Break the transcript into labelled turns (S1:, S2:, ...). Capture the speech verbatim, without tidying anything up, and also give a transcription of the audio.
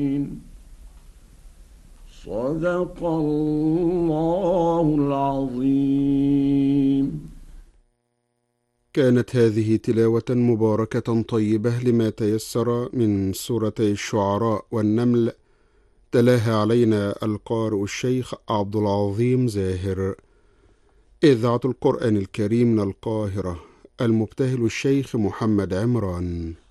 S1: صدق الله العظيم.
S2: كانت هذه تلاوة مباركة طيبة لما تيسر من سورتي الشعراء والنمل، تلاها علينا القارئ الشيخ عبد العظيم زاهر. إذاعة القرآن الكريم من القاهرة، المبتهل الشيخ محمد عمران.